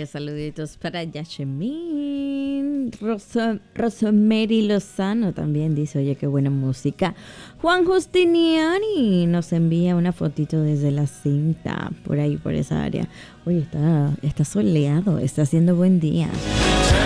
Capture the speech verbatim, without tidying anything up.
saluditos para Yasmin. Rosa, Rosemary Lozano también dice, oye, qué buena música. Juan Justiniani nos envía una fotito desde la cinta, por ahí, por esa área. Oye, está, está soleado, está haciendo buen día.